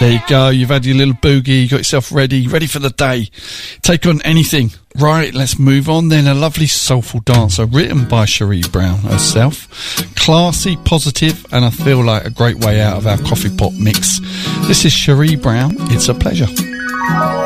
There you go. You've had your little boogie. You got yourself ready for the day. Take on anything. Right, let's move on then. A lovely soulful dancer written by Cherie Brown herself. Classy, positive, and I feel like a great way out of our coffee pot mix. This is Cherie Brown. It's a pleasure.